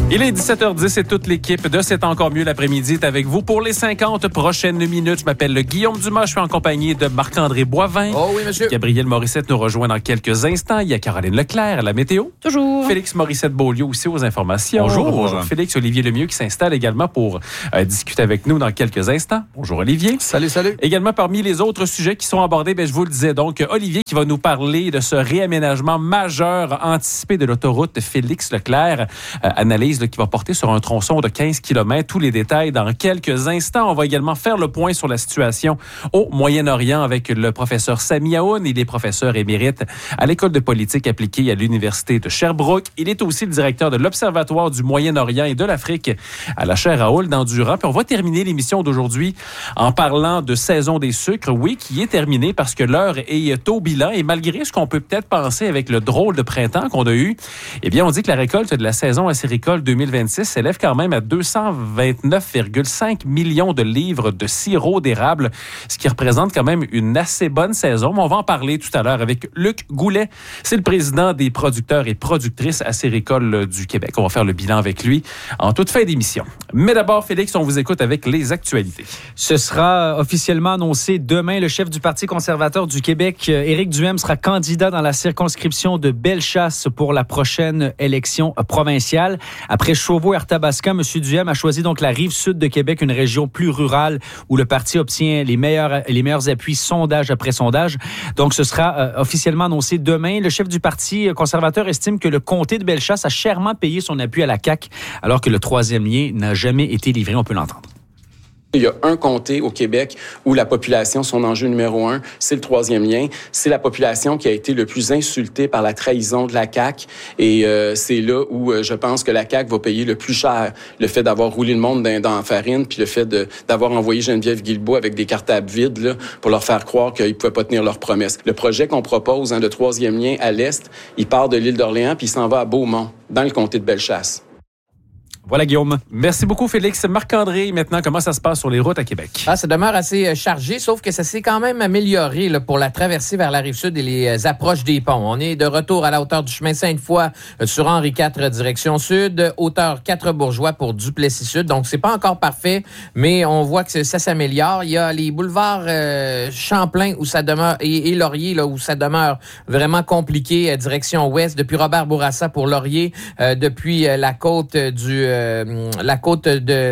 Il est 17h10 et toute l'équipe de C'est encore mieux l'après-midi est avec vous pour les 50 prochaines minutes. Je m'appelle Guillaume Dumas, je suis en compagnie de Marc-André Boivin. Oh oui, monsieur. Gabriel Morissette nous rejoint dans quelques instants. Il y a Caroline Leclerc à la météo. Toujours. Félix Morissette-Beaulieu aussi aux informations. Bonjour. Félix Olivier Lemieux qui s'installe également pour discuter avec nous dans quelques instants. Bonjour Olivier. Salut. Également parmi les autres sujets qui sont abordés, je vous le disais donc, Olivier qui va nous parler de ce réaménagement majeur anticipé de l'autoroute Félix Leclerc. Analyse qui va porter sur un tronçon de 15 km. Tous les détails dans quelques instants. On va également faire le point sur la situation au Moyen-Orient avec le professeur Sami Aoun. Il est professeur émérite à l'École de politique appliquée à l'Université de Sherbrooke. Il est aussi le directeur de l'Observatoire du Moyen-Orient et de l'Afrique à la chaire Raoul d'Endurant. Puis on va terminer l'émission d'aujourd'hui en parlant de saison des sucres. Oui, qui est terminée parce que l'heure est au bilan. Et malgré ce qu'on peut peut-être penser avec le drôle de printemps qu'on a eu, eh bien, on dit que la récolte de la saison acéricole 2026 s'élève quand même à 229,5 millions de livres de sirop d'érable, ce qui représente quand même une assez bonne saison. Mais on va en parler tout à l'heure avec Luc Goulet. C'est le président des producteurs et productrices acéricoles du Québec. On va faire le bilan avec lui en toute fin d'émission. Mais d'abord, Félix, on vous écoute avec les actualités. Ce sera officiellement annoncé demain. Le chef du Parti conservateur du Québec, Éric Duhem, sera candidat dans la circonscription de Bellechasse pour la prochaine élection provinciale. Après Chauveau et Arthabasca, M. Duhem a choisi donc la rive sud de Québec, une région plus rurale où le parti obtient les meilleurs appuis sondage après sondage. Donc, ce sera officiellement annoncé demain. Le chef du Parti conservateur estime que le comté de Bellechasse a chèrement payé son appui à la CAQ, alors que le troisième lien n'a jamais été livré. On peut l'entendre. Il y a un comté au Québec où la population, son enjeu numéro 1, c'est le troisième lien. C'est la population qui a été le plus insultée par la trahison de la CAQ. Et c'est là où je pense que la CAQ va payer le plus cher. Le fait d'avoir roulé le monde dans la farine, puis le fait d'avoir envoyé Geneviève Guilbeault avec des cartables vides là, pour leur faire croire qu'ils ne pouvaient pas tenir leurs promesses. Le projet qu'on propose, de troisième lien à l'est, il part de l'île d'Orléans, puis il s'en va à Beaumont, dans le comté de Bellechasse. Voilà, Guillaume. Merci beaucoup, Félix. Marc-André, maintenant, comment ça se passe sur les routes à Québec? Ça demeure assez chargé, sauf que ça s'est quand même amélioré là, pour la traversée vers la Rive-Sud et les approches des ponts. On est de retour à la hauteur du chemin Sainte-Foy sur Henri IV, direction sud, hauteur 4-Bourgeois pour Duplessis-Sud. Donc, c'est pas encore parfait, mais on voit que ça s'améliore. Il y a les boulevards Champlain où ça demeure et Laurier là, où ça demeure vraiment compliqué, direction ouest, depuis Robert Bourassa pour Laurier, depuis la côte la côte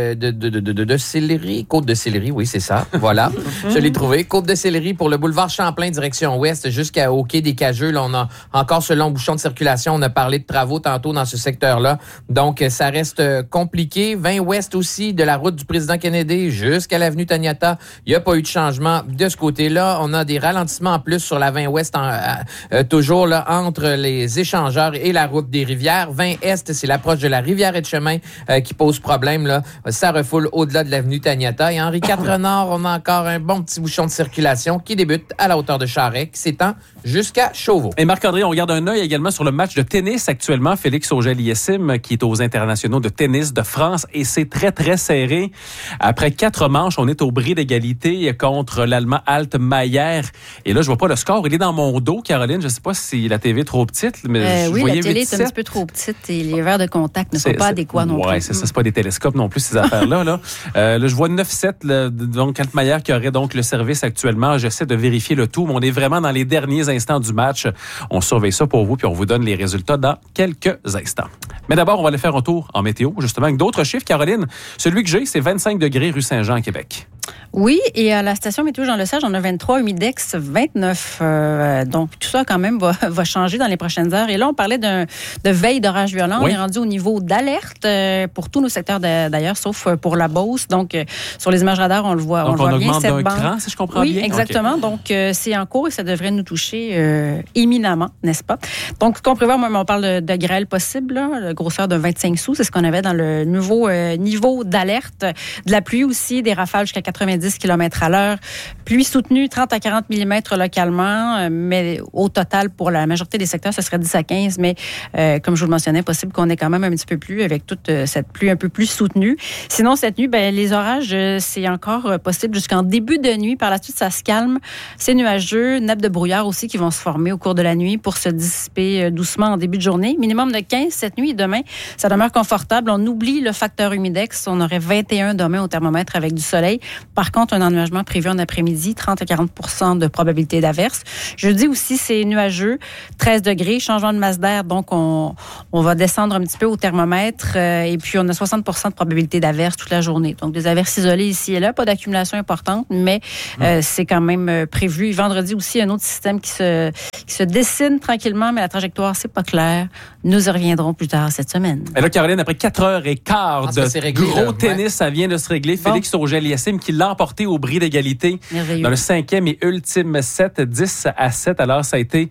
de Sillery. Côte de Sillery, oui, c'est ça. Voilà. Je l'ai trouvé. Côte de Sillery pour le boulevard Champlain, direction ouest, jusqu'au quai des Cageux. Là, on a encore ce long bouchon de circulation. On a parlé de travaux tantôt dans ce secteur-là. Donc, ça reste compliqué. 20 ouest aussi, de la route du président Kennedy jusqu'à l'avenue Taniata. Il n'y a pas eu de changement de ce côté-là. On a des ralentissements en plus sur la 20 ouest, toujours là, entre les échangeurs et la route des rivières. 20 est, c'est l'approche de la Rivière-et-de-Chemin qui pose problème. Là. Ça refoule au-delà de l'avenue Taniata. Et Henri IV Nord, on a encore un bon petit bouchon de circulation qui débute à la hauteur de Charest, qui s'étend jusqu'à Chauveau. Et Marc-André, on garde un œil également sur le match de tennis actuellement. Félix Auger-Aliassime, qui est aux internationaux de tennis de France, et c'est très, très serré. Après 4 manches, on est au bris d'égalité contre l'Allemand Altmaier. Et là, je vois pas le score. Il est dans mon dos, Caroline. Je sais pas si la TV est trop petite, mais oui, voyais la télé 8-7. est un petit peu trop petite et les verres de contact ne sont pas adéquats non plus. Oui, c'est ça. C'est pas des télescopes non plus, ces affaires-là. Là, je vois 9-7, donc Altmaier qui aurait donc le service actuellement. J'essaie de vérifier le tout, mais on est vraiment dans les derniers instants du match. On surveille ça pour vous, puis on vous donne les résultats dans quelques instants. Mais d'abord, on va aller faire un tour en météo, justement, avec d'autres chiffres. Caroline, celui que j'ai, c'est 25 degrés rue Saint-Jean à Québec. Oui, et à la station météo Jean-Lesage, on a 23, Humidex 29. Donc, tout ça, quand même, va changer dans les prochaines heures. Et là, on parlait de veille d'orage violent. Oui. On est rendu au niveau d'alerte pour tous nos secteurs d'ailleurs, sauf pour la Beauce. Donc, sur les images radars, on le voit, donc, on voit bien. augmente d'un cran, si je comprends bien? Oui, exactement. Okay. Donc, c'est en cours et ça devrait nous toucher éminemment, n'est-ce pas? Donc, ce qu'on prévoit, on parle de grêle possible, là, la grosseur de 25 sous. C'est ce qu'on avait dans le nouveau niveau d'alerte. De la pluie aussi, des rafales jusqu'à 80 90 km/h. Pluie soutenue, 30 à 40 mm localement, mais au total, pour la majorité des secteurs, ce serait 10 à 15. Mais comme je vous le mentionnais, possible qu'on ait quand même un petit peu plus avec toute cette pluie un peu plus soutenue. Sinon, cette nuit, les orages, c'est encore possible jusqu'en début de nuit. Par la suite, ça se calme. C'est nuageux, nappes de brouillard aussi qui vont se former au cours de la nuit pour se dissiper doucement en début de journée. Minimum de 15 cette nuit et demain. Ça demeure confortable. On oublie le facteur humidex. On aurait 21 demain au thermomètre avec du soleil. Par contre, un ennuagement prévu en après-midi, 30 à 40 % de probabilité d'averse. Jeudi aussi, c'est nuageux, 13 degrés, changement de masse d'air. Donc, on va descendre un petit peu au thermomètre et puis on a 60 % de probabilité d'averse toute la journée. Donc, des averses isolées ici et là, pas d'accumulation importante, mais c'est quand même prévu. Et vendredi aussi, un autre système qui se dessine tranquillement, mais la trajectoire, c'est pas clair. Nous y reviendrons plus tard cette semaine. Et là, Caroline, après 4h15 de gros tennis, ça vient de se régler. Bon. Félix Auger-Aliassime qui l'a emporté au bris d'égalité dans le 5e et ultime set, 10-7. Alors, ça a été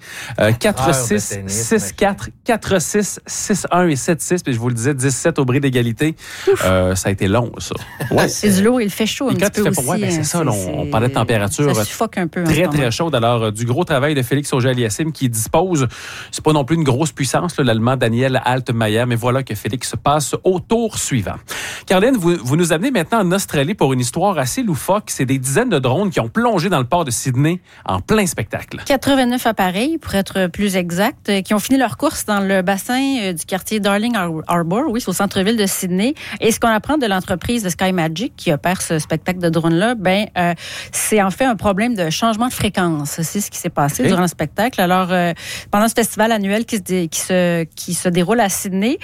4-6, 6-4, 4-6, 6-1 et 7-6. Puis je vous le disais, 10-7 au bris d'égalité. Ça a été long, ça. Ouais, c'est du lourd, il fait chaud un petit peu aussi. Ouais, c'est ça, on parlait de température ça suffoque un peu très, très chaude. Alors, du gros travail de Félix Auger-Aliassime qui dispose, c'est pas non plus une grosse puissance, l'Allemand Daniel Altmaier, mais voilà que Félix passe au tour suivant. Caroline, vous nous amenez maintenant en Australie pour une histoire assez loufoque. C'est des dizaines de drones qui ont plongé dans le port de Sydney en plein spectacle. 89 appareils, pour être plus exact, qui ont fini leur course dans le bassin du quartier Darling Harbour, oui, c'est au centre-ville de Sydney. Et ce qu'on apprend de l'entreprise de Sky Magic qui opère ce spectacle de drones-là, c'est en fait un problème de changement de fréquence. C'est ce qui s'est passé durant le spectacle. Alors, pendant ce festival annuel qui se déroule à Sydney,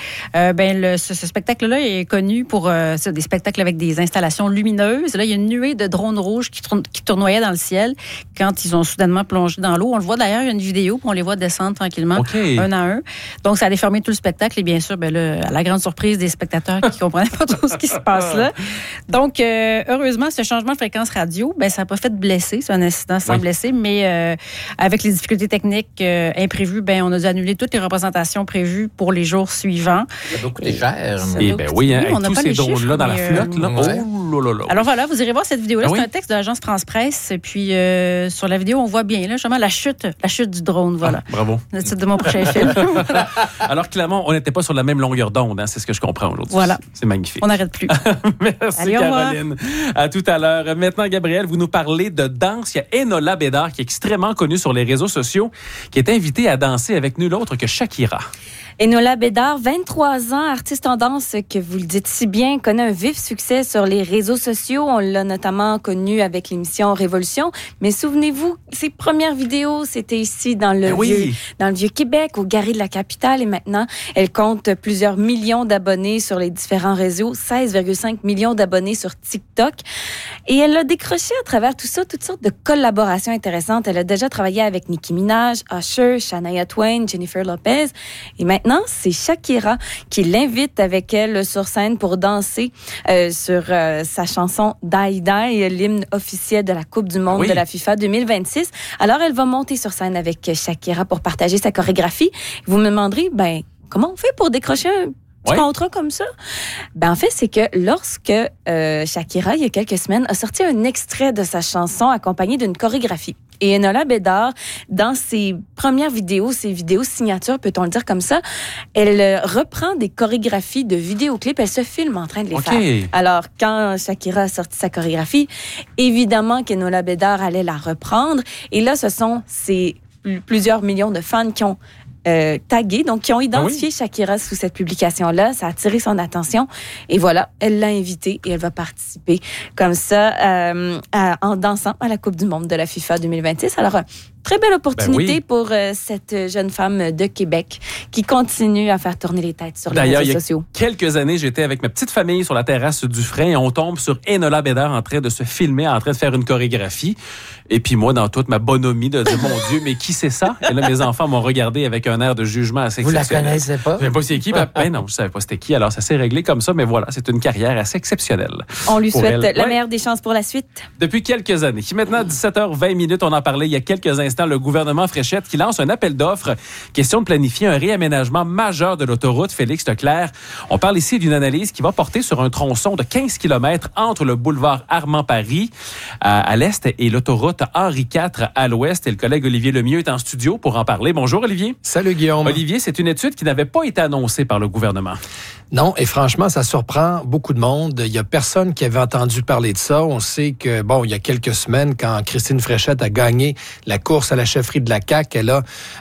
ce spectacle-là est connu pour des spectacles avec des installations lumineuses. Là, il y a une nuée de drones rouges qui tournoyaient dans le ciel quand ils ont soudainement plongé dans l'eau. On le voit d'ailleurs, il y a une vidéo, puis on les voit descendre tranquillement, un à un. Donc, ça a déformé tout le spectacle et bien sûr, à la grande surprise des spectateurs qui ne comprenaient pas trop ce qui se passe là. Donc, heureusement, ce changement de fréquence radio, ça n'a pas fait de blessés. C'est un incident sans blessés, mais avec les difficultés techniques imprévues, on a dû annuler toutes les représentations prévues pour les jours suivants. Ça doit coûter cher. On a tous pas ces drones-là dans la flotte. Là. Oh là là. Alors voilà, vous irez voir cette vidéo-là. C'est un texte de l'agence France-Presse. Puis sur la vidéo, on voit bien là, justement la chute du drone. Voilà. Bravo. Le titre de mon prochain film. Alors clairement, on n'était pas sur la même longueur d'onde. C'est ce que je comprends aujourd'hui. Voilà. C'est magnifique. On n'arrête plus. Merci. Allez, Caroline. À tout à l'heure. Maintenant, Gabriel, vous nous parlez de danse. Il y a Enola Bédard qui est extrêmement connue sur les réseaux sociaux, qui est invitée à danser avec nul autre que Shakira. Enola Bédard, 23 ans, artiste en danse que vous le dites si bien, connaît un vif succès sur les réseaux sociaux. On l'a notamment connue avec l'émission Révolution. Mais souvenez-vous, ses premières vidéos, c'était ici dans le vieux Québec, au Gary de la Capitale. Et maintenant, elle compte plusieurs millions d'abonnés sur les différents réseaux, 16,5 millions d'abonnés sur TikTok. Et elle a décroché à travers tout ça toutes sortes de collaborations intéressantes. Elle a déjà travaillé avec Nicki Minaj, Usher, Shania Twain, Jennifer Lopez. Et maintenant, c'est Shakira qui l'invite avec elle sur scène pour danser sur sa chanson Die Die, l'hymne officiel de la Coupe du Monde de la FIFA 2026. Alors, elle va monter sur scène avec Shakira pour partager sa chorégraphie. Vous me demanderez, comment on fait pour décrocher un contrat comme ça? En fait, c'est que lorsque Shakira, il y a quelques semaines, a sorti un extrait de sa chanson accompagné d'une chorégraphie. Et Enola Bédard, dans ses premières vidéos, ses vidéos signatures, peut-on le dire comme ça, elle reprend des chorégraphies de vidéoclips, elle se filme en train de les faire. Alors, quand Shakira a sorti sa chorégraphie, évidemment qu'Enola Bédard allait la reprendre. Et là, ce sont ces plusieurs millions de fans qui ont tagué, donc qui ont identifié Shakira sous cette publication-là. Ça a attiré son attention. Et voilà, elle l'a invitée et elle va participer comme ça en dansant à la Coupe du Monde de la FIFA 2026. Alors, très belle opportunité pour cette jeune femme de Québec qui continue à faire tourner les têtes sur les réseaux sociaux. Il y a quelques années, j'étais avec ma petite famille sur la terrasse du Frein et on tombe sur Enola Bédard en train de se filmer, en train de faire une chorégraphie. Et puis moi, dans toute ma bonhomie, de dire, mon Dieu, mais qui c'est ça? Et là, mes enfants m'ont regardé avec un air de jugement assez exceptionnel. Vous la connaissez pas? Je ne savais pas c'est qui. Non, je ne savais pas c'était qui. Alors, ça s'est réglé comme ça. Mais voilà, c'est une carrière assez exceptionnelle. On lui souhaite la meilleure des chances pour la suite. Depuis quelques années. Maintenant, 17h20, on en parlait il y a quelques instants. l'instant le gouvernement Fréchette qui lance un appel d'offres. Question de planifier un réaménagement majeur de l'autoroute Félix Leclerc. On parle ici d'une analyse qui va porter sur un tronçon de 15 km entre le boulevard Armand-Paris à l'est et l'autoroute Henri IV à l'ouest. Et le collègue Olivier Lemieux est en studio pour en parler. Bonjour Olivier. Salut Guillaume. Olivier, c'est une étude qui n'avait pas été annoncée par le gouvernement. Non, et franchement, ça surprend beaucoup de monde. Il y a personne qui avait entendu parler de ça. On sait que, il y a quelques semaines, quand Christine Fréchette a gagné la course à la chefferie de la CAQ, elle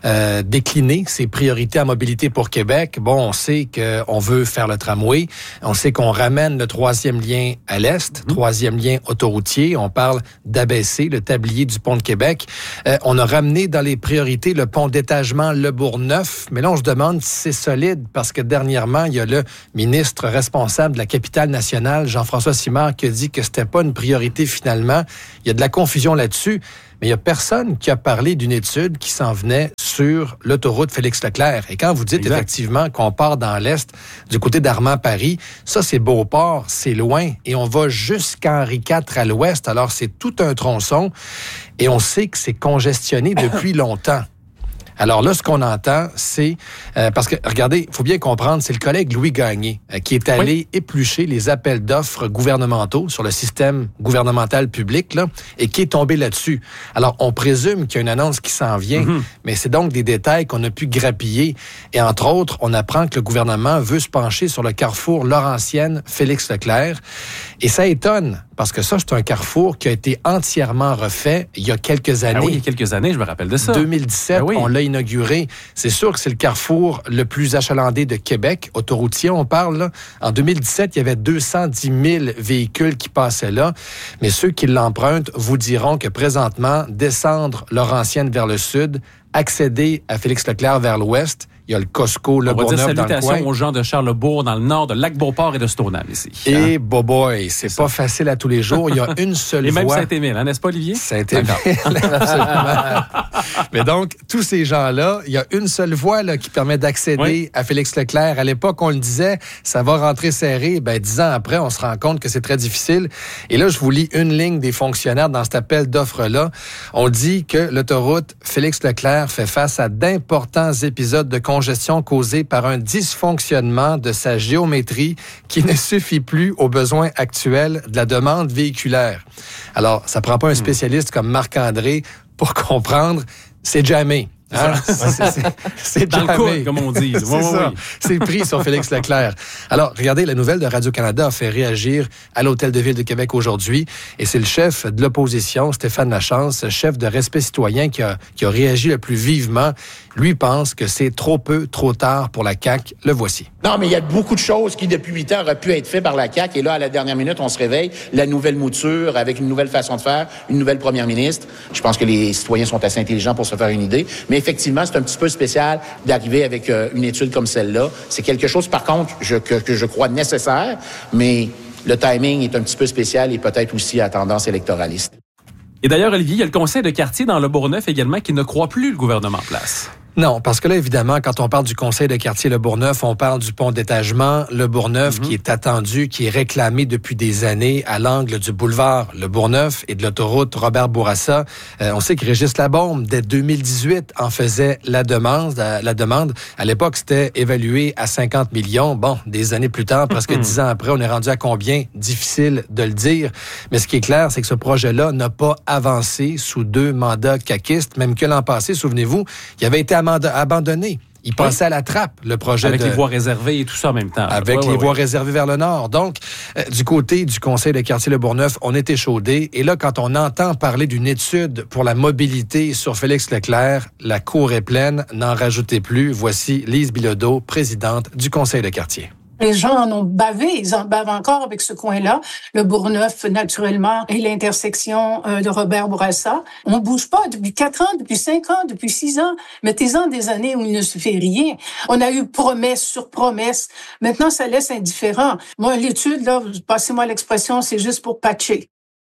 a décliné ses priorités en mobilité pour Québec. On sait qu'on veut faire le tramway. On sait qu'on ramène le troisième lien à l'est, troisième lien autoroutier. On parle d'abaisser le tablier du pont de Québec. On a ramené dans les priorités le pont d'étagement Le Bourgneuf. Mais là, on se demande si c'est solide parce que dernièrement, il y a le ministre responsable de la capitale nationale, Jean-François Simard, qui a dit que c'était pas une priorité finalement. Il y a de la confusion là-dessus, mais il y a personne qui a parlé d'une étude qui s'en venait sur l'autoroute Félix-Leclerc. Et quand vous dites effectivement qu'on part dans l'est, du côté d'Armand-Paris, ça c'est Beauport, c'est loin, et on va jusqu'à Henri IV à l'ouest, alors c'est tout un tronçon, et on sait que c'est congestionné depuis longtemps. Alors là, ce qu'on entend, c'est... parce que, regardez, il faut bien comprendre, c'est le collègue Louis Gagné qui est allé éplucher les appels d'offres gouvernementaux sur le système gouvernemental public, là, et qui est tombé là-dessus. Alors, on présume qu'il y a une annonce qui s'en vient, mais c'est donc des détails qu'on a pu grappiller. Et entre autres, on apprend que le gouvernement veut se pencher sur le carrefour Laurentienne-Félix-Leclerc. Et ça étonne, parce que ça, c'est un carrefour qui a été entièrement refait il y a quelques années. Ah oui, il y a quelques années, je me rappelle de ça. 2017, on l'a inauguré. C'est sûr que c'est le carrefour le plus achalandé de Québec, autoroutier, on parle. Là. En 2017, il y avait 210 000 véhicules qui passaient là, mais ceux qui l'empruntent vous diront que présentement, descendre Laurentienne vers le sud, accéder à Félix-Leclerc vers l'ouest, il y a le Costco, le Bourgneuf dans le coin. Salutations aux gens de Charlesbourg, dans le nord, de Lac-Beauport et de Stoneham, ici. Et boy, c'est pas facile à tous les jours. Il y a une seule voie. Et même Saint-Émile, n'est-ce pas, Olivier? Saint-Émile, absolument. Mais donc, tous ces gens-là, il y a une seule voie là, qui permet d'accéder à Félix-Leclerc. À l'époque, on le disait, ça va rentrer serré. 10 ans après, on se rend compte que c'est très difficile. Et là, je vous lis une ligne des fonctionnaires dans cet appel d'offres-là. On dit que l'autoroute Félix-Leclerc fait face à d'importants épisodes de congestion causée par un dysfonctionnement de sa géométrie qui ne suffit plus aux besoins actuels de la demande véhiculaire. Alors, ça prend pas un spécialiste comme Marc-André pour comprendre, c'est jamais. Hein? C'est dans le coup, comme on dit. C'est ça. C'est pris sur Félix Leclerc. Alors, regardez, la nouvelle de Radio-Canada a fait réagir à l'Hôtel de Ville de Québec aujourd'hui. Et c'est le chef de l'opposition, Stéphane Lachance, chef de Respect citoyen, qui a réagi le plus vivement. Lui pense que c'est trop peu, trop tard pour la CAQ. Le voici. Non, mais il y a beaucoup de choses qui, depuis 8 ans, auraient pu être faites par la CAQ. Et là, à la dernière minute, on se réveille. La nouvelle mouture, avec une nouvelle façon de faire, une nouvelle première ministre. Je pense que les citoyens sont assez intelligents pour se faire une idée. Mais effectivement, c'est un petit peu spécial d'arriver avec une étude comme celle-là. C'est quelque chose, par contre, que je crois nécessaire, mais le timing est un petit peu spécial et peut-être aussi à tendance électoraliste. Et d'ailleurs, Olivier, il y a le conseil de quartier dans le Bourgneuf également qui ne croit plus le gouvernement en place. Non, parce que là, évidemment, quand on parle du conseil de quartier Le Bourgneuf, on parle du pont d'étagement Le Bourgneuf qui est attendu, qui est réclamé depuis des années à l'angle du boulevard Le Bourgneuf et de l'autoroute Robert-Bourassa. On sait que Régis Labaume, dès 2018, en faisait la demande. À l'époque, c'était évalué à 50 millions. Bon, des années plus tard, presque 10 ans après, on est rendu à combien? Difficile de le dire. Mais ce qui est clair, c'est que ce projet-là n'a pas avancé sous 2 mandats caquistes, même que l'an passé, souvenez-vous, il avait été abandonné. Il passait à la trappe, le projet avec les voies réservées et tout ça en même temps. Avec les voies réservées vers le nord. Donc, du côté du conseil de quartier Le Bourgneuf, on est échaudé. Et là, quand on entend parler d'une étude pour la mobilité sur Félix Leclerc, la cour est pleine, n'en rajoutez plus. Voici Lise Bilodeau, présidente du conseil de quartier. Les gens en ont bavé, ils en bavent encore avec ce coin-là. Le Bourgneuf, naturellement, et l'intersection de Robert-Bourassa. On bouge pas depuis 4 ans, depuis 5 ans, depuis 6 ans. Mettez-en des années où il ne se fait rien. On a eu promesse sur promesse. Maintenant, ça laisse indifférent. Moi, l'étude, là, passez-moi l'expression, c'est juste pour patcher.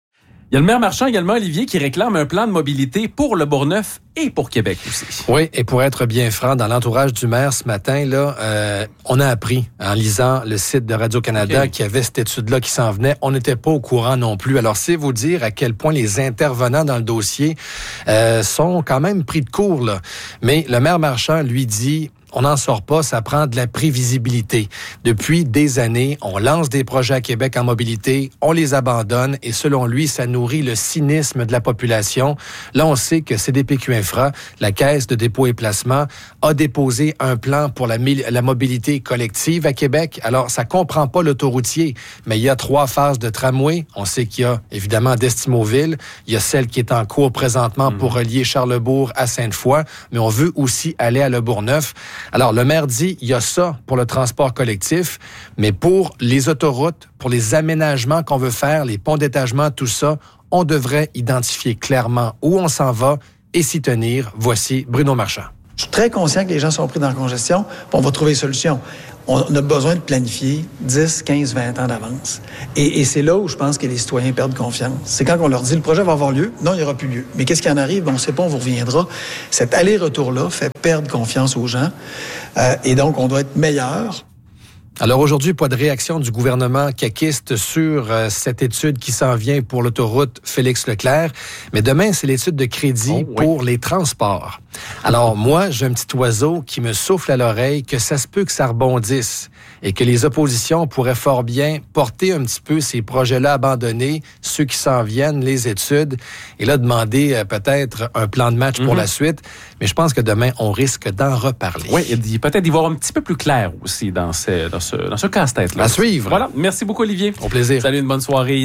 Il y a le maire Marchand également, Olivier, qui réclame un plan de mobilité pour le Bourgneuf et pour Québec aussi. Oui, et pour être bien franc, dans l'entourage du maire ce matin, là, on a appris en lisant le site de Radio-Canada qu'il y avait cette étude-là qui s'en venait. On n'était pas au courant non plus. Alors, c'est vous dire à quel point les intervenants dans le dossier sont quand même pris de court, là. Mais le maire Marchand, lui, dit... On n'en sort pas, ça prend de la prévisibilité. Depuis des années, on lance des projets à Québec en mobilité, on les abandonne et selon lui, ça nourrit le cynisme de la population. Là, on sait que CDPQ Infra, la Caisse de dépôt et placement, a déposé un plan pour la mobilité collective à Québec. Alors, ça comprend pas l'autoroutier, mais il y a 3 phases de tramway. On sait qu'il y a évidemment d'Estimauville, il y a celle qui est en cours présentement pour relier Charlesbourg à Sainte-Foy, mais on veut aussi aller à Le Bourgneuf. Alors, le maire dit, il y a ça pour le transport collectif, mais pour les autoroutes, pour les aménagements qu'on veut faire, les ponts d'étagement, tout ça, on devrait identifier clairement où on s'en va et s'y tenir. Voici Bruno Marchand. Je suis très conscient que les gens sont pris dans la congestion, puis on va trouver des solutions. On a besoin de planifier 10, 15, 20 ans d'avance. Et c'est là où je pense que les citoyens perdent confiance. C'est quand on leur dit le projet va avoir lieu, non, il n'y aura plus lieu. Mais qu'est-ce qui en arrive? On ne sait pas, on vous reviendra. Cet aller-retour-là fait perdre confiance aux gens. Et donc, on doit être meilleur. Alors aujourd'hui, pas de réaction du gouvernement caquiste sur cette étude qui s'en vient pour l'autoroute Félix-Leclerc. Mais demain, c'est l'étude de crédit pour les transports. Alors moi, j'ai un petit oiseau qui me souffle à l'oreille que ça se peut que ça rebondisse et que les oppositions pourraient fort bien porter un petit peu ces projets-là abandonnés, ceux qui s'en viennent, les études, et là demander peut-être un plan de match pour la suite. Mais je pense que demain, on risque d'en reparler. Oui, peut-être d'y voir un petit peu plus clair aussi dans ce casse-tête-là. À suivre. Voilà. Merci beaucoup, Olivier. Au plaisir. Salut, une bonne soirée.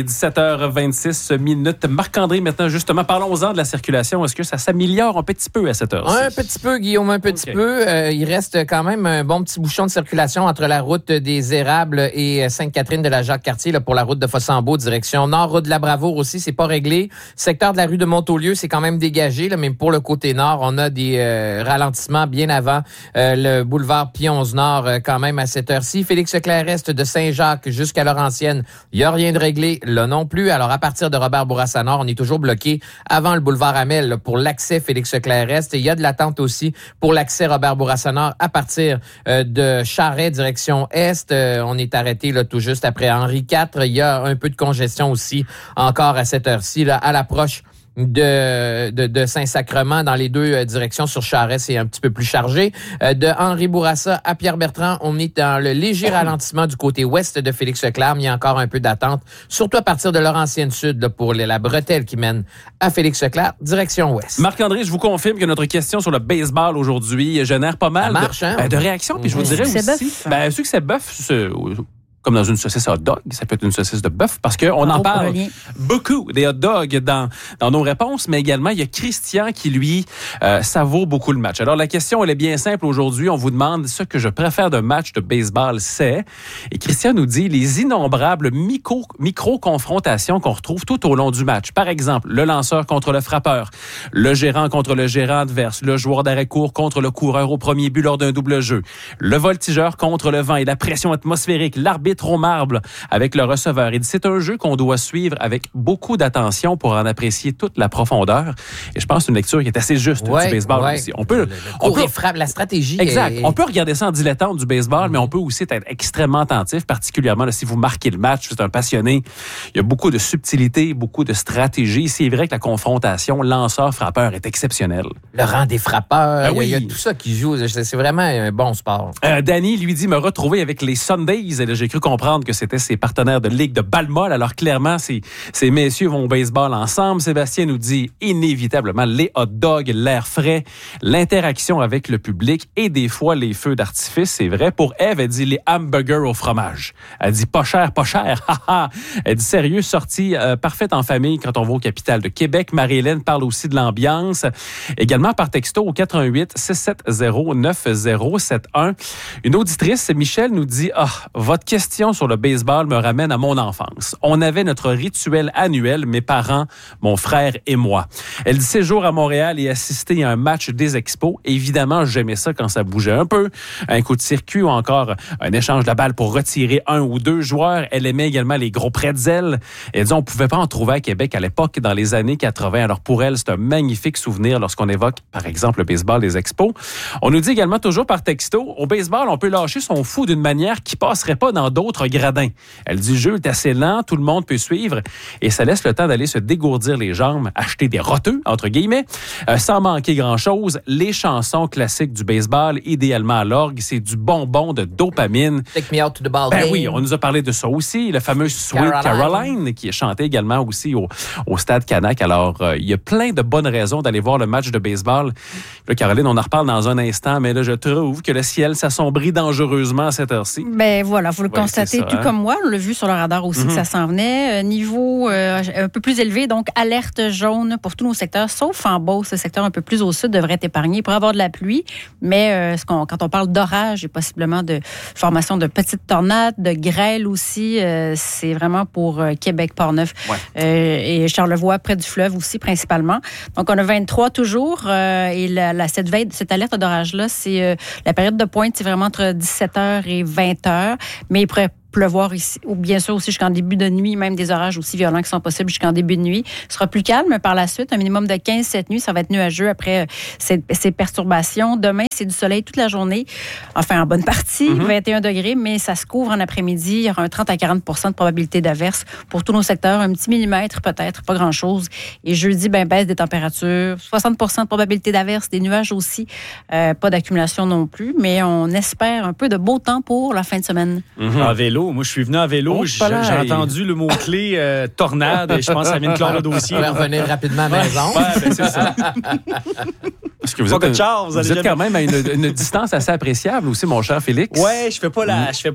17h26. Marc-André, maintenant, justement, parlons-en de la circulation. Est-ce que ça s'améliore un petit peu à cette heure-ci? Un petit peu, Guillaume, un petit peu. Il reste quand même un bon petit bouchon de circulation entre la route des Érables et Sainte-Catherine de la Jacques-Cartier là, pour la route de Fossambeau, direction nord. Route de la Bravoure aussi, c'est pas réglé. Secteur de la rue de Montaulieu, c'est quand même dégagé, là, mais pour le côté nord, on a des ralentissements bien avant le boulevard Pionze-Nord quand même à cette heure-ci. Félix-Leclerc-Est de Saint-Jacques jusqu'à Laurentienne, il n'y a rien de réglé là non plus. Alors, à partir de Robert-Bourassa-Nord, on est toujours bloqué avant le boulevard Hamel là, pour l'accès Félix-Leclerc-Est. Et il y a de l'attente aussi pour l'accès Robert-Bourassa-Nord à partir de Charest, direction Est. On est arrêté là, tout juste après Henri IV. Il y a un peu de congestion aussi encore à cette heure-ci là, à l'approche de Saint-Sacrement dans les deux directions. Sur Charest, c'est un petit peu plus chargé. De Henri Bourassa à Pierre-Bertrand, on est dans le léger ralentissement du côté ouest de Félix-Leclerc, mais il y a encore un peu d'attente, surtout à partir de Laurentienne-Sud là, pour la bretelle qui mène à Félix-Leclerc, direction ouest. Marc-André, je vous confirme que notre question sur le baseball aujourd'hui génère pas mal de réactions. Puis je vous dirais aussi, succès bœuf, comme dans une saucisse hot dog, ça peut être une saucisse de bœuf, parce qu'on en parle beaucoup des hot dogs dans nos réponses, mais également, il y a Christian qui, lui, savoure beaucoup le match. Alors, la question, elle est bien simple aujourd'hui. On vous demande ce que je préfère d'un match de baseball, c'est... Et Christian nous dit les innombrables micro-confrontations qu'on retrouve tout au long du match. Par exemple, le lanceur contre le frappeur, le gérant contre le gérant adverse, le joueur d'arrêt-court contre le coureur au premier but lors d'un double jeu, le voltigeur contre le vent et la pression atmosphérique, l'arbitre au marbre avec le receveur. Il dit c'est un jeu qu'on doit suivre avec beaucoup d'attention pour en apprécier toute la profondeur. Et je pense que c'est une lecture qui est assez juste du baseball aussi. On peut la stratégie. Exact. On peut regarder ça en dilettante du baseball, mais on peut aussi être extrêmement attentif, particulièrement là, si vous marquez le match, vous êtes un passionné. Il y a beaucoup de subtilité, beaucoup de stratégie. C'est vrai que la confrontation lanceur-frappeur est exceptionnelle. Le rang des frappeurs, il y a tout ça qui joue. C'est vraiment un bon sport. Danny, lui dit me retrouver avec les Sundays. Et là, j'ai cru comprendre que c'était ses partenaires de ligue de balle-molle. Alors clairement, ces messieurs vont au baseball ensemble. Sébastien nous dit inévitablement les hot dogs, l'air frais, l'interaction avec le public et des fois les feux d'artifice. C'est vrai. Pour Ève, elle dit les hamburgers au fromage. Elle dit pas cher, pas cher. Elle dit sérieux, sortie parfaite en famille quand on va au Capitale de Québec. Marie-Hélène parle aussi de l'ambiance. Également par texto au 418-670-9071. Une auditrice, Michel, nous dit votre question question sur le baseball me ramène à mon enfance. On avait notre rituel annuel, mes parents, mon frère et moi. Elle dit séjour à Montréal et assister à un match des Expos. Évidemment, j'aimais ça quand ça bougeait un peu. Un coup de circuit ou encore un échange de balle pour retirer un ou deux joueurs. Elle aimait également les gros pretzels. Elle dit on pouvait pas en trouver à Québec à l'époque, dans les années 80. Alors pour elle, c'est un magnifique souvenir lorsqu'on évoque, par exemple, le baseball des Expos. On nous dit également toujours par texto, au baseball, on peut lâcher son fou d'une manière qui passerait pas dans d'autres gradins. Elle dit, le jeu est assez lent, tout le monde peut suivre et ça laisse le temps d'aller se dégourdir les jambes, acheter des roteux, entre guillemets, sans manquer grand-chose. Les chansons classiques du baseball, idéalement à l'orgue, c'est du bonbon de dopamine. Take me out to the ball game. Oui, on nous a parlé de ça aussi. Le fameux Sweet Caroline, qui est chanté également aussi au Stade Canac. Alors, il y a plein de bonnes raisons d'aller voir le match de baseball. Là, Caroline, on en reparle dans un instant, mais là, je trouve que le ciel s'assombrit dangereusement à cette heure-ci. Ben voilà, vous le constatez tout comme moi. On l'a vu sur le radar aussi que ça s'en venait. Niveau un peu plus élevé, donc alerte jaune pour tous nos secteurs, sauf en Beauce. Le secteur un peu plus au sud devrait être épargné pour avoir de la pluie. Mais quand on parle d'orage et possiblement de formation de petites tornades, de grêle aussi, c'est vraiment pour Québec, Port-Neuf et Charlevoix, près du fleuve aussi principalement. Donc on a 23 toujours et cette alerte d'orage-là, c'est la période de pointe, c'est vraiment entre 17h et 20h, mais il pourrait pleuvoir ici, ou bien sûr aussi jusqu'en début de nuit, même des orages aussi violents qui sont possibles jusqu'en début de nuit. Ce sera plus calme par la suite, un minimum de 15 cette nuit. Ça va être nuageux après ces perturbations. Demain, c'est du soleil toute la journée, enfin en bonne partie, 21 degrés, mais ça se couvre en après-midi. Il y aura un 30 à 40 % de probabilité d'averse pour tous nos secteurs, un petit millimètre peut-être, pas grand-chose. Et jeudi, baisse des températures, 60 % de probabilité d'averse, des nuages aussi, pas d'accumulation non plus, mais on espère un peu de beau temps pour la fin de semaine. En vélo, moi je suis venu en vélo, j'ai entendu le mot-clé tornade et je pense que ça vient de clore le dossier. On va revenir rapidement à la maison. C'est ça. Parce que vous êtes quand même à une distance assez appréciable aussi, mon cher Félix. Ouais, je fais pas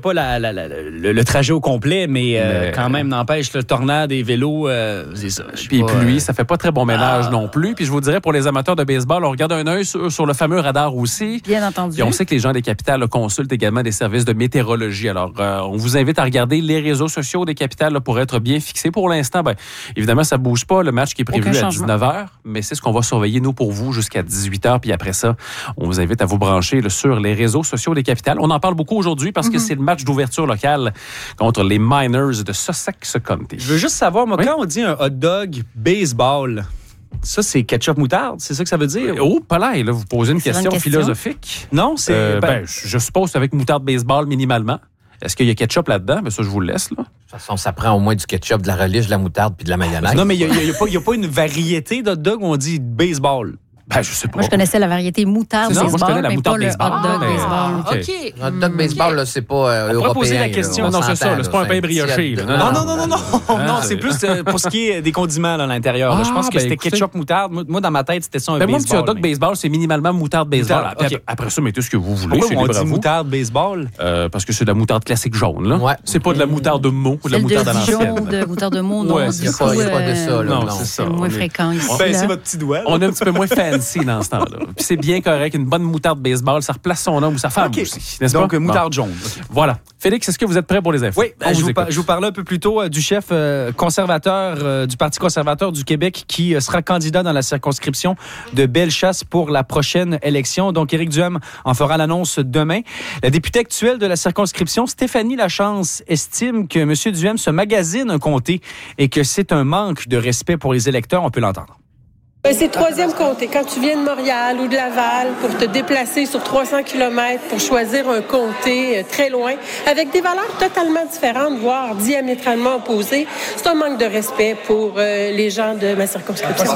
le trajet au complet, mais quand même, n'empêche, le tornade et vélo, c'est ça. Puis pluie, ça fait pas très bon ménage non plus. Puis je vous dirais, pour les amateurs de baseball, on regarde un œil sur le fameux radar aussi. Bien entendu. Puis on sait que les gens des capitales consultent également des services de météorologie. Alors, on vous invite à regarder les réseaux sociaux des capitales là, pour être bien fixés. Pour l'instant, évidemment, ça bouge pas. Le match qui est prévu à 19h, mais c'est ce qu'on va surveiller, nous, pour vous, jusqu'à 18h. Puis après ça, on vous invite à vous brancher sur les réseaux sociaux des capitales. On en parle beaucoup aujourd'hui parce que c'est le match d'ouverture locale contre les Miners de Sussex County. Je veux juste savoir, moi, quand on dit un hot dog baseball, ça, c'est ketchup moutarde? C'est ça que ça veut dire? Oh, pas là, vous posez une question philosophique. Non, c'est... je suppose que c'est avec moutarde baseball minimalement. Est-ce qu'il y a ketchup là-dedans? Mais ça, je vous le laisse, là. De toute façon, ça prend au moins du ketchup, de la relish, de la moutarde puis de la mayonnaise. Non, mais il n'y a pas une variété d'hot dog où on dit baseball. Je sais pas. Moi, je connaissais la variété moutarde baseball, moi, je connais la moutarde baseball, hot dog baseball. OK. Hot dog baseball, là, c'est pas européen. On va poser la question. Non, c'est ça. C'est pas un pain brioché. Non, c'est plus pour ce qui est des condiments à l'intérieur. Je pense que c'était ketchup moutarde. Moi, dans ma tête, c'était ça un baseball. Moi, petit hot dog baseball, c'est minimalement moutarde baseball. Après ça, mettez ce que vous voulez. Pourquoi on dit moutarde baseball? Parce que c'est de la moutarde classique jaune, là. Ouais. C'est pas de la moutarde de Meaux ou de la moutarde à l'ancienne. De moutarde de Meaux, non. Ouais, il n'y a pas de ça, là. Non, c'est ça. C'est moins fréquent ici. C'est votre petit doigt. On est un petit peu moins fancy dans ce temps-là. Puis c'est bien correct, une bonne moutarde baseball, ça replace son homme ou sa femme aussi, n'est-ce pas? Donc, moutarde jaune. Voilà. Félix, est-ce que vous êtes prêts pour les infos? Oui, je vous parlais un peu plus tôt du chef conservateur du Parti conservateur du Québec qui sera candidat dans la circonscription de Bellechasse pour la prochaine élection. Donc, Éric Duhem en fera l'annonce demain. La députée actuelle de la circonscription, Stéphanie Lachance, estime que M. Duhem se magasine un comté et que c'est un manque de respect pour les électeurs. On peut l'entendre. C'est le troisième comté. Quand tu viens de Montréal ou de Laval pour te déplacer sur 300 km pour choisir un comté très loin, avec des valeurs totalement différentes, voire diamétralement opposées, c'est un manque de respect pour les gens de ma circonscription.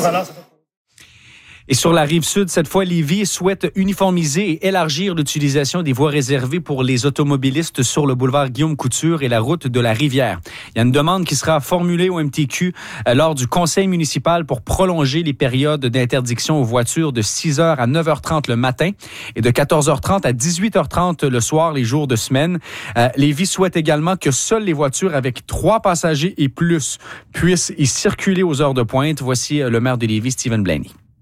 Et sur la Rive-Sud, cette fois, Lévis souhaite uniformiser et élargir l'utilisation des voies réservées pour les automobilistes sur le boulevard Guillaume-Couture et la route de la Rivière. Il y a une demande qui sera formulée au MTQ lors du conseil municipal pour prolonger les périodes d'interdiction aux voitures de 6h à 9h30 le matin et de 14h30 à 18h30 le soir, les jours de semaine. Lévis souhaite également que seules les voitures avec 3 passagers et plus puissent y circuler aux heures de pointe. Voici le maire de Lévis, Stephen Blaney.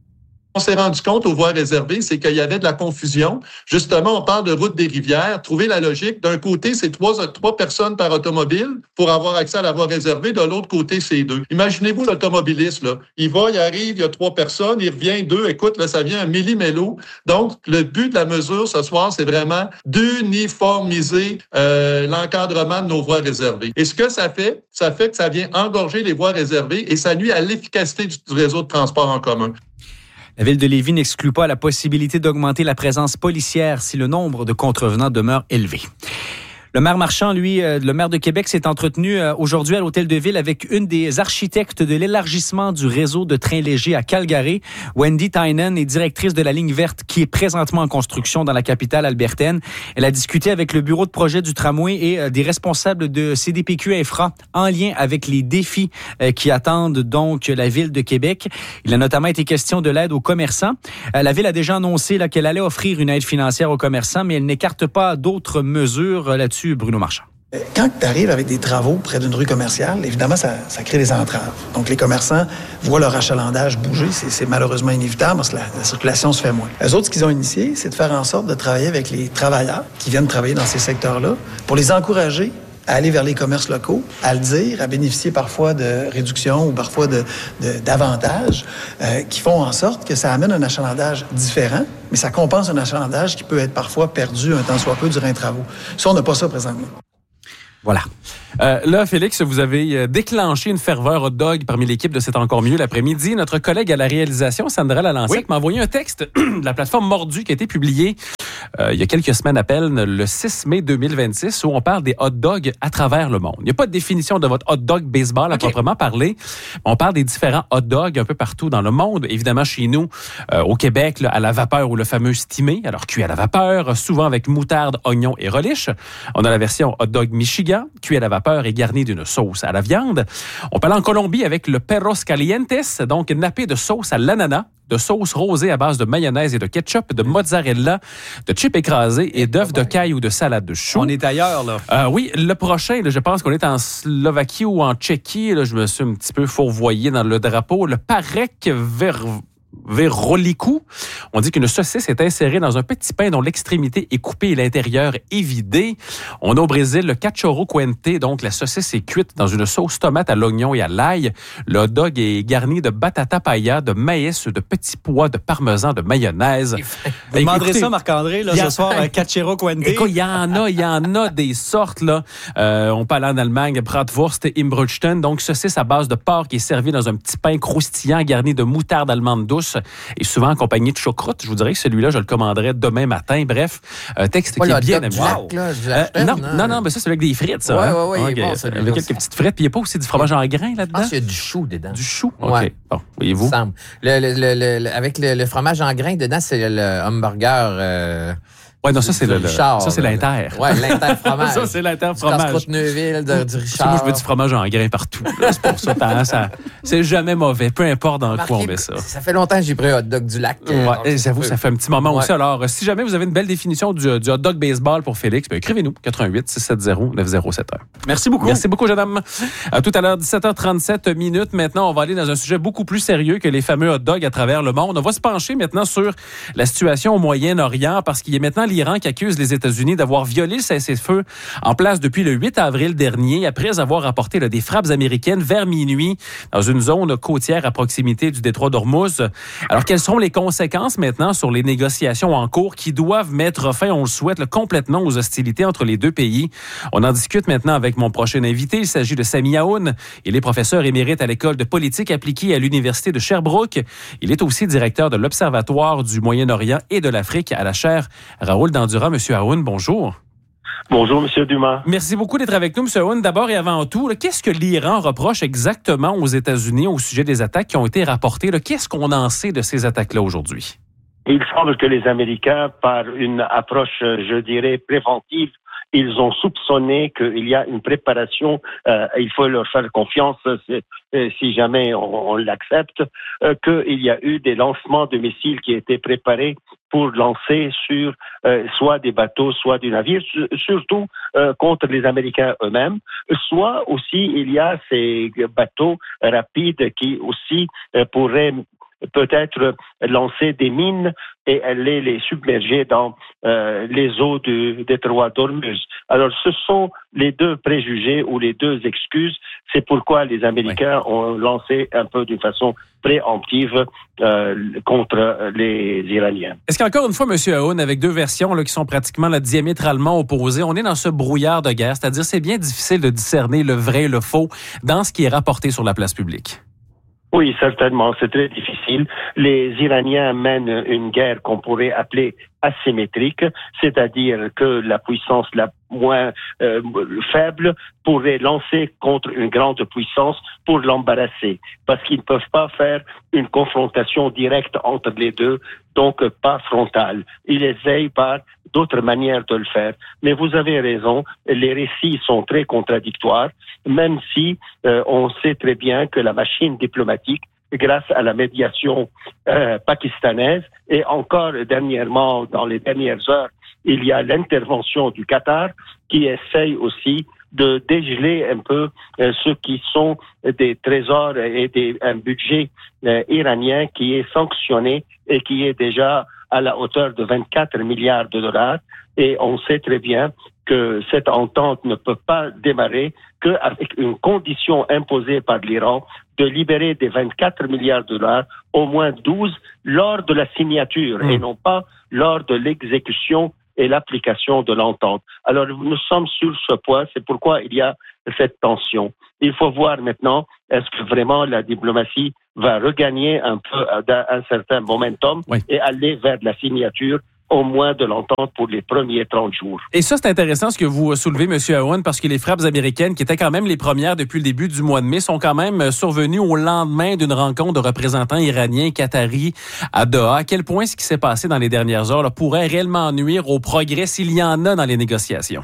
On s'est rendu compte aux voies réservées, c'est qu'il y avait de la confusion. Justement, on parle de route des rivières. Trouver la logique. D'un côté, c'est trois personnes par automobile pour avoir accès à la voie réservée. De l'autre côté, c'est 2. Imaginez-vous l'automobiliste, là. Il arrive, il y a 3 personnes, il revient 2. Écoute, là, ça vient un millimélo. Donc, le but de la mesure ce soir, c'est vraiment d'uniformiser l'encadrement de nos voies réservées. Et ce que ça fait que ça vient engorger les voies réservées et ça nuit à l'efficacité du réseau de transport en commun. La Ville de Lévis n'exclut pas la possibilité d'augmenter la présence policière si le nombre de contrevenants demeure élevé. Le maire Marchand, lui, le maire de Québec, s'est entretenu aujourd'hui à l'Hôtel de Ville avec une des architectes de l'élargissement du réseau de trains légers à Calgary. Wendy Tynan est directrice de la ligne verte qui est présentement en construction dans la capitale albertaine. Elle a discuté avec le bureau de projet du tramway et des responsables de CDPQ Infra en lien avec les défis qui attendent donc la Ville de Québec. Il a notamment été question de l'aide aux commerçants. La Ville a déjà annoncé qu'elle allait offrir une aide financière aux commerçants, mais elle n'écarte pas d'autres mesures là-dessus. Bruno Marchand. Quand tu arrives avec des travaux près d'une rue commerciale, évidemment, ça crée des entraves. Donc, les commerçants voient leur achalandage bouger. C'est malheureusement inévitable parce que la circulation se fait moins. Eux autres, ce qu'ils ont initié, c'est de faire en sorte de travailler avec les travailleurs qui viennent travailler dans ces secteurs-là pour les encourager à aller vers les commerces locaux, à le dire, à bénéficier parfois de réductions ou parfois d'avantages qui font en sorte que ça amène un achalandage différent, mais ça compense un achalandage qui peut être parfois perdu un temps soit peu durant les travaux. Ça, on n'a pas ça présentement. Voilà. Là, Félix, vous avez déclenché une ferveur hot dog parmi l'équipe de C'est encore mieux l'après-midi. Notre collègue à la réalisation, Sandra Lalancette, m'a envoyé un texte de la plateforme Mordu qui a été publié il y a quelques semaines à peine, le 6 mai 2026, où on parle des hot dogs à travers le monde. Il n'y a pas de définition de votre hot dog baseball à proprement parler. On parle des différents hot dogs un peu partout dans le monde. Évidemment, chez nous, au Québec, là, à la vapeur ou le fameux stimé, alors cuit à la vapeur, souvent avec moutarde, oignon et relish. On a la version hot dog Michigan, cuit à la vapeur et garni d'une sauce à la viande. On parle en Colombie avec le perros calientes, donc nappé de sauce à l'ananas, de sauce rosée à base de mayonnaise et de ketchup, de mozzarella, de chips écrasés et d'œufs de caille ou de salade de choux. On est ailleurs, là. Oui, le prochain, là, je pense qu'on est en Slovaquie ou en Tchéquie. Là, je me suis un petit peu fourvoyé dans le drapeau. Le Parek Veroliku. On dit qu'une saucisse est insérée dans un petit pain dont l'extrémité est coupée et l'intérieur est vidé. On a au Brésil le cachorro quente, donc la saucisse est cuite dans une sauce tomate à l'oignon et à l'ail. Le hot dog est garni de batata paella, de maïs, de petits pois, de parmesan, de mayonnaise. Vous demanderez ça, Marc-André, là, ce soir, cachorro quente. Écoute, il y en a des sortes, là. On parle en Allemagne, Bratwurst et Imbruchten, donc saucisse à base de porc qui est servie dans un petit pain croustillant garni de moutarde allemande douce et souvent accompagné de choucroute. Je vous dirais que celui-là, je le commanderais demain matin. Bref, un texte qui est bien aimé. Non, mais ça, c'est avec des frites, ça. Oui, okay. Bon, avec quelques petites frites. Puis il n'y a pas aussi du fromage en grains là-dedans? Il y a du chou dedans. Du chou? OK. Ouais. Bon, voyez-vous. Avec le fromage en grains dedans, c'est le hamburger... Oui, non, ça, c'est l'Inter. Oui, l'Inter-fromage. Ça, c'est l'Inter-fromage. Du Neuville, du Richard. Moi, je veux du fromage en grains partout. Là. C'est pour ça. C'est jamais mauvais, peu importe dans quoi on met ça. Ça fait longtemps que j'ai pris un hot dog du lac. Ouais, j'avoue, ça fait un petit moment aussi. Alors, si jamais vous avez une belle définition du hot dog baseball pour Félix, écrivez-nous, 88-670-9071. Merci beaucoup. Merci beaucoup, jeune homme. Tout à l'heure, 17h37 minutes. Maintenant, on va aller dans un sujet beaucoup plus sérieux que les fameux hot dogs à travers le monde. On va se pencher maintenant sur la situation au Moyen-Orient parce qu'il y a maintenant l'Iran qui accuse les États-Unis d'avoir violé le cessez-le-feu en place depuis le 8 avril dernier, après avoir apporté des frappes américaines vers minuit dans une zone côtière à proximité du détroit d'Ormuz. Alors, quelles sont les conséquences maintenant sur les négociations en cours qui doivent mettre fin, on le souhaite, complètement aux hostilités entre les deux pays? On en discute maintenant avec mon prochain invité. Il s'agit de Sami Aoun. Il est professeur émérite à l'École de politique appliquée à l'Université de Sherbrooke. Il est aussi directeur de l'Observatoire du Moyen-Orient et de l'Afrique à la chaire Raoul Dandurand. Monsieur Aoun, bonjour. Bonjour, Monsieur Dumas. Merci beaucoup d'être avec nous, Monsieur Aoun. D'abord et avant tout, qu'est-ce que l'Iran reproche exactement aux États-Unis au sujet des attaques qui ont été rapportées? Qu'est-ce qu'on en sait de ces attaques-là aujourd'hui? Il semble que les Américains, par une approche, je dirais, préventive, ils ont soupçonné qu'il y a une préparation, il faut leur faire confiance si jamais on l'accepte, qu'il y a eu des lancements de missiles qui étaient préparés pour lancer sur soit des bateaux, soit des navires, surtout contre les Américains eux-mêmes, soit aussi il y a ces bateaux rapides qui aussi pourraient peut-être lancer des mines et aller les submerger dans les eaux du détroit d'Ormuz. Alors, ce sont les deux préjugés ou les deux excuses. C'est pourquoi les Américains ont lancé un peu d'une façon préemptive contre les Iraniens. Est-ce qu'encore une fois, M. Aoun, avec deux versions là, qui sont pratiquement diamétralement opposées, on est dans ce brouillard de guerre, c'est-à-dire c'est bien difficile de discerner le vrai et le faux dans ce qui est rapporté sur la place publique? Oui, certainement, c'est très difficile. Les Iraniens mènent une guerre qu'on pourrait appeler asymétrique, c'est-à-dire que la puissance la moins faible pourrait lancer contre une grande puissance pour l'embarrasser, parce qu'ils ne peuvent pas faire une confrontation directe entre les deux, donc pas frontale. Ils essayent par d'autres manières de le faire. Mais vous avez raison, les récits sont très contradictoires, même si on sait très bien que la machine diplomatique, grâce à la médiation pakistanaise, et encore dernièrement, dans les dernières heures, il y a l'intervention du Qatar qui essaye aussi de dégeler un peu ce qui sont des trésors et un budget iranien qui est sanctionné et qui est déjà à la hauteur de 24 milliards de dollars. Et on sait très bien que cette entente ne peut pas démarrer qu'avec une condition imposée par l'Iran de libérer des 24 milliards de dollars, au moins 12 lors de la signature et non pas lors de l'exécution et l'application de l'entente. Alors, nous sommes sur ce point, c'est pourquoi il y a cette tension. Il faut voir maintenant, est-ce que vraiment la diplomatie va regagner un peu un certain momentum et aller vers la signature au moins de l'entente pour les premiers 30 jours. Et ça, c'est intéressant ce que vous soulevez, M. Aoun, parce que les frappes américaines, qui étaient quand même les premières depuis le début du mois de mai, sont quand même survenues au lendemain d'une rencontre de représentants iraniens et qataris à Doha. À quel point ce qui s'est passé dans les dernières heures là, pourrait réellement nuire au progrès s'il y en a dans les négociations?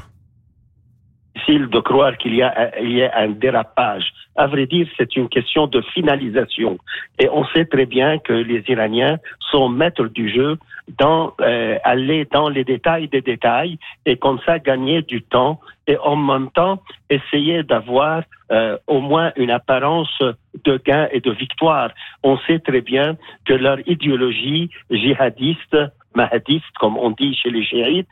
Difficile de croire qu'il y ait un dérapage. À vrai dire, c'est une question de finalisation. Et on sait très bien que les Iraniens sont maîtres du jeu aller dans les détails des détails et comme ça gagner du temps et en même temps essayer d'avoir au moins une apparence de gain et de victoire. On sait très bien que leur idéologie djihadiste, mahadiste, comme on dit chez les chiites,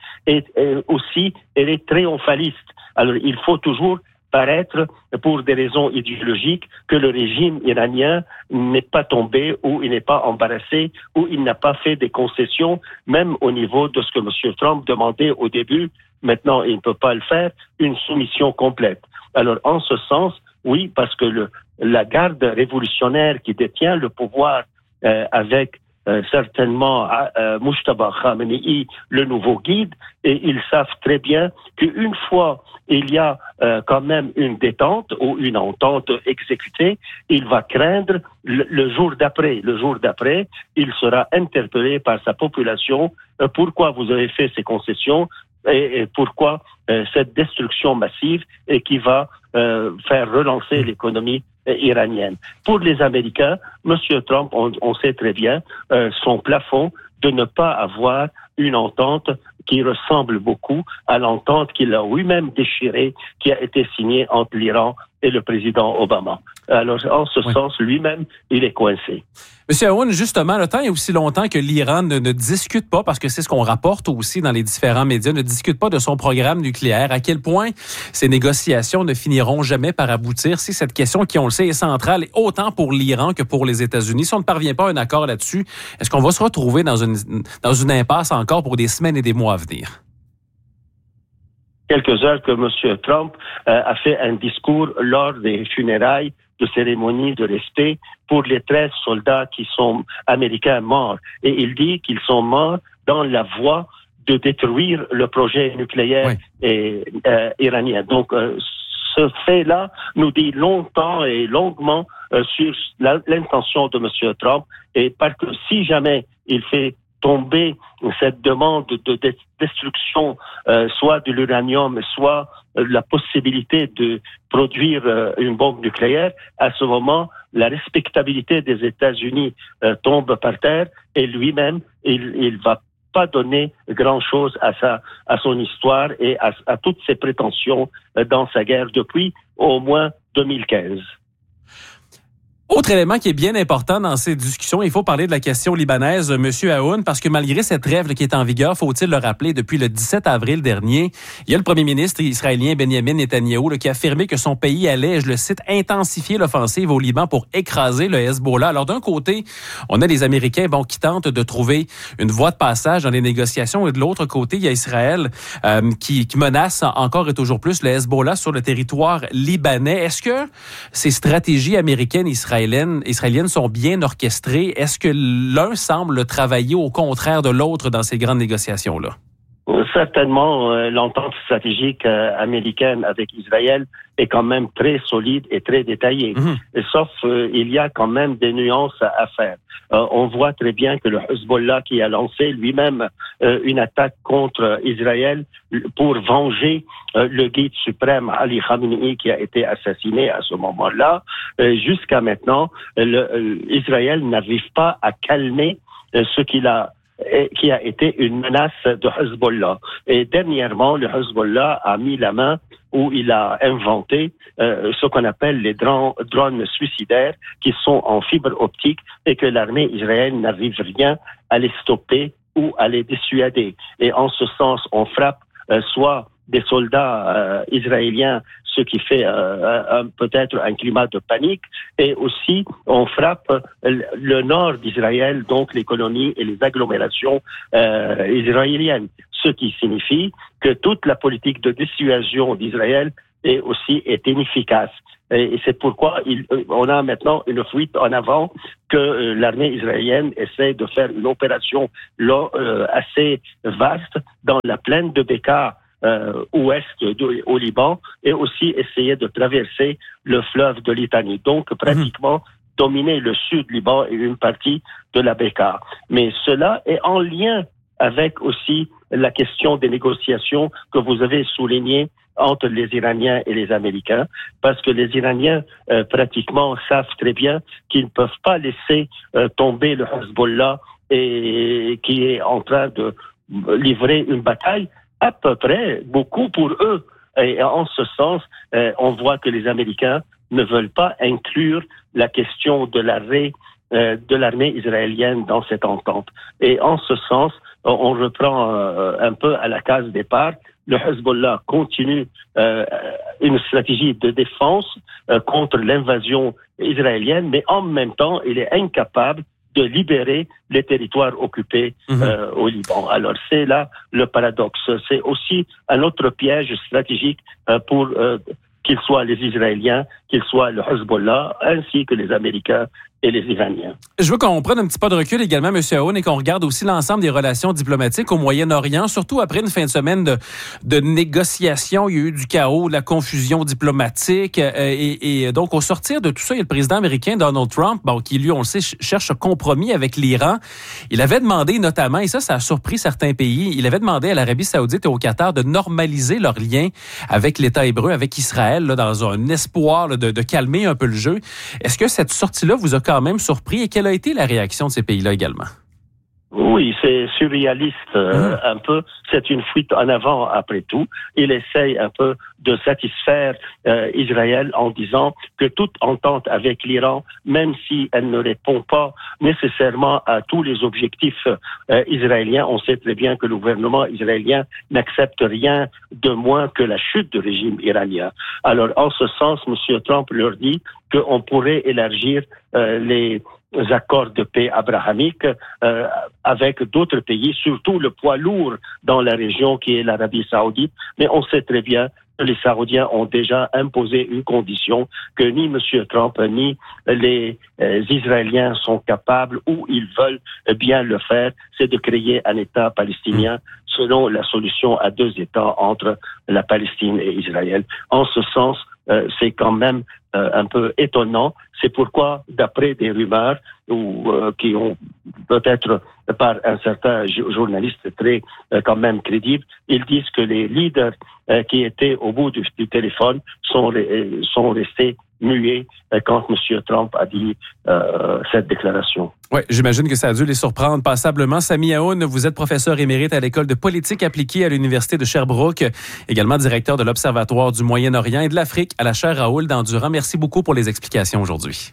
elle est triomphaliste. Alors, il faut toujours paraître, pour des raisons idéologiques, que le régime iranien n'est pas tombé ou il n'est pas embarrassé ou il n'a pas fait des concessions, même au niveau de ce que M. Trump demandait au début. Maintenant, il ne peut pas le faire, une soumission complète. Alors, en ce sens, oui, parce que la garde révolutionnaire qui détient le pouvoir avec certainement Mujtaba Khamenei, le nouveau guide, et ils savent très bien qu'une fois il y a quand même une détente ou une entente exécutée, il va craindre le jour d'après. Le jour d'après, il sera interpellé par sa population. Pourquoi vous avez fait ces concessions et pourquoi cette destruction massive et qui va faire relancer l'économie iranienne. Pour les Américains, M. Trump, on sait très bien son plafond de ne pas avoir une entente qui ressemble beaucoup à l'entente qu'il a lui-même déchirée, qui a été signée entre l'Iran et le président Obama. Alors, en ce sens, lui-même, il est coincé. Monsieur Aoun, justement, le temps est aussi longtemps que l'Iran ne discute pas, parce que c'est ce qu'on rapporte aussi dans les différents médias, ne discute pas de son programme nucléaire. À quel point ces négociations ne finiront jamais par aboutir? C'est cette question qui, on le sait, est centrale, autant pour l'Iran que pour les États-Unis. Si on ne parvient pas à un accord là-dessus, est-ce qu'on va se retrouver dans une impasse encore pour des semaines et des mois à venir? Quelques heures que M. Trump a fait un discours lors des funérailles de cérémonie de respect pour les 13 soldats qui sont américains morts. Et il dit qu'ils sont morts dans la voie de détruire le projet nucléaire iranien. Donc, ce fait-là nous dit longtemps et longuement sur l'intention de M. Trump. Et parce que si jamais il fait tomber cette demande de destruction, soit de l'uranium, soit la possibilité de produire une bombe nucléaire, à ce moment, la respectabilité des États-Unis tombe par terre et lui-même, il va pas donner grand-chose à son histoire et à toutes ses prétentions dans sa guerre depuis au moins 2015. Autre élément qui est bien important dans ces discussions, il faut parler de la question libanaise, M. Aoun, parce que malgré cette trêve qui est en vigueur, faut-il le rappeler, depuis le 17 avril dernier, il y a le premier ministre israélien Benjamin Netanyahou qui a affirmé que son pays allait, je le cite, intensifier l'offensive au Liban pour écraser le Hezbollah. Alors d'un côté, on a les Américains qui tentent de trouver une voie de passage dans les négociations, et de l'autre côté, il y a Israël qui menace encore et toujours plus le Hezbollah sur le territoire libanais. Est-ce que ces stratégies américaines israéliennes sont bien orchestrées? Est-ce que l'un semble travailler au contraire de l'autre dans ces grandes négociations-là? Certainement, l'entente stratégique américaine avec Israël est quand même très solide et très détaillée. Sauf il y a quand même des nuances à faire. On voit très bien que le Hezbollah qui a lancé lui-même une attaque contre Israël pour venger le guide suprême Ali Khamenei qui a été assassiné à ce moment-là, jusqu'à maintenant, Israël n'arrive pas à calmer ce qui a été une menace de Hezbollah. Et dernièrement, le Hezbollah a mis la main où il a inventé ce qu'on appelle les drones suicidaires qui sont en fibre optique et que l'armée israélienne n'arrive rien à les stopper ou à les dissuader. Et en ce sens, on frappe soit des soldats israéliens, ce qui fait peut-être un climat de panique, et aussi on frappe le nord d'Israël, donc les colonies et les agglomérations israéliennes, ce qui signifie que toute la politique de dissuasion d'Israël est inefficace. Et c'est pourquoi on a maintenant une fuite en avant que l'armée israélienne essaie de faire une opération assez vaste dans la plaine de Bekaa, ouest au Liban, et aussi essayer de traverser le fleuve de Litanie. Donc, pratiquement dominer le sud Liban et une partie de la Bekaa. Mais cela est en lien avec aussi la question des négociations que vous avez soulignées entre les Iraniens et les Américains, parce que les Iraniens pratiquement savent très bien qu'ils ne peuvent pas laisser tomber le Hezbollah et qui est en train de livrer une bataille à peu près beaucoup pour eux. Et en ce sens, on voit que les Américains ne veulent pas inclure la question de l'arrêt de l'armée israélienne dans cette entente. Et en ce sens, on reprend un peu à la case départ. Le Hezbollah continue une stratégie de défense contre l'invasion israélienne, mais en même temps, il est incapable de libérer les territoires occupés au Liban. Alors c'est là le paradoxe. C'est aussi un autre piège stratégique pour qu'ils soient les Israéliens, qu'ils soient le Hezbollah, ainsi que les Américains et les Iraniens. Je veux qu'on prenne un petit pas de recul également, M. Aoun, et qu'on regarde aussi l'ensemble des relations diplomatiques au Moyen-Orient, surtout après une fin de semaine de négociations. Il y a eu du chaos, de la confusion diplomatique. Et donc, au sortir de tout ça, il y a le président américain Donald Trump, qui, lui, on le sait, cherche un compromis avec l'Iran. Il avait demandé notamment, et ça a surpris certains pays, il avait demandé à l'Arabie saoudite et au Qatar de normaliser leurs liens avec l'État hébreu, avec Israël, là, dans un espoir là, de calmer un peu le jeu. Est-ce que cette sortie-là vous a quand même surpris, et quelle a été la réaction de ces pays-là également? Oui, c'est surréaliste un peu. C'est une fuite en avant après tout. Il essaye un peu de satisfaire Israël en disant que toute entente avec l'Iran, même si elle ne répond pas nécessairement à tous les objectifs israéliens, on sait très bien que le gouvernement israélien n'accepte rien de moins que la chute du régime iranien. Alors, en ce sens, M. Trump leur dit qu'on pourrait élargir les accords de paix abrahamiques avec d'autres pays, surtout le poids lourd dans la région qui est l'Arabie saoudite. Mais on sait très bien que les Saoudiens ont déjà imposé une condition que ni M. Trump ni les Israéliens sont capables ou ils veulent bien le faire, c'est de créer un État palestinien selon la solution à deux États entre la Palestine et Israël. En ce sens, c'est quand même un peu étonnant. C'est pourquoi, d'après des rumeurs qui ont peut-être par un certain journaliste très quand même crédible, ils disent que les leaders qui étaient au bout du téléphone sont restés muets quand M. Trump a dit cette déclaration. Oui, j'imagine que ça a dû les surprendre passablement. Sami Aoun, vous êtes professeur émérite à l'École de politique appliquée à l'Université de Sherbrooke, également directeur de l'Observatoire du Moyen-Orient et de l'Afrique à la chaire Raoul d'Endurant. Merci beaucoup pour les explications aujourd'hui.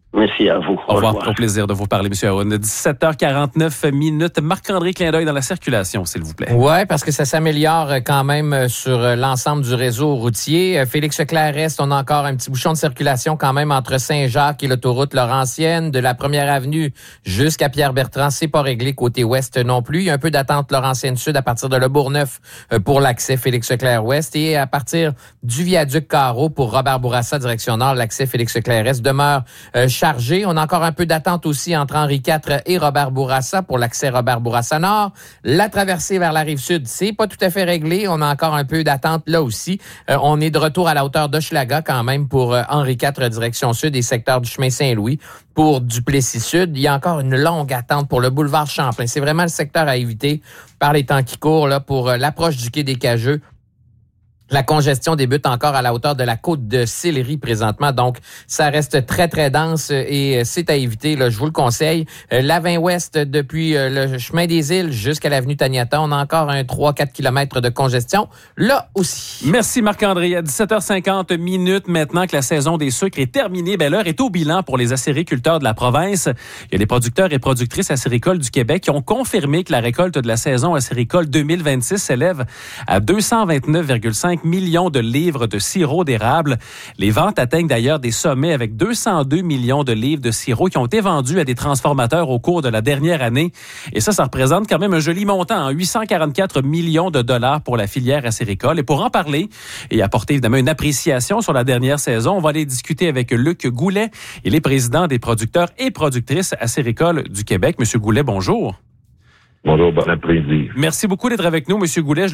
Merci à vous. Au revoir. Au plaisir de vous parler, M. Aoun. 17h49. Marc-André, clin d'œil dans la circulation, s'il vous plaît. Oui, parce que ça s'améliore quand même sur l'ensemble du réseau routier. Félix Leclerc-Est, on a encore un petit bouchon de circulation quand même entre Saint-Jacques et l'autoroute Laurentienne. De la Première Avenue jusqu'à Pierre-Bertrand, c'est pas réglé côté ouest non plus. Il y a un peu d'attente Laurentienne-Sud à partir de Le Bourgneuf pour l'accès Félix Leclerc-Ouest. Et à partir du viaduc Carreau pour Robert Bourassa, direction nord, l'accès Félix Leclerc-Est demeure chargé. On a encore un peu d'attente aussi entre Henri IV et Robert Bourassa pour l'accès Robert Bourassa Nord. La traversée vers la Rive-Sud, c'est pas tout à fait réglé. On a encore un peu d'attente là aussi. On est de retour à la hauteur d'Hochelaga quand même pour Henri IV direction sud et secteur du chemin Saint-Louis. Pour Duplessis-Sud, il y a encore une longue attente pour le boulevard Champlain. C'est vraiment le secteur à éviter par les temps qui courent là pour l'approche du quai des Cageux. La congestion débute encore à la hauteur de la côte de Sillery présentement, donc ça reste très, très dense et c'est à éviter, là, je vous le conseille. La 20 ouest, depuis le chemin des Îles jusqu'à l'avenue Taniata, on a encore un 3-4 km de congestion, là aussi. Merci Marc-André. À 17h50 maintenant que la saison des sucres est terminée, l'heure est au bilan pour les acériculteurs de la province. Il y a des producteurs et productrices acéricoles du Québec qui ont confirmé que la récolte de la saison acéricole 2026 s'élève à 229,5 millions de livres de sirop d'érable. Les ventes atteignent d'ailleurs des sommets avec 202 millions de livres de sirop qui ont été vendus à des transformateurs au cours de la dernière année. Et ça représente quand même un joli montant, 844 millions de dollars pour la filière acéricole. Et pour en parler et apporter évidemment une appréciation sur la dernière saison, on va aller discuter avec Luc Goulet. Il est président des producteurs et productrices acéricoles du Québec. Monsieur Goulet, bonjour. Bonjour, bon après-midi. Merci beaucoup d'être avec nous, Monsieur Goulet.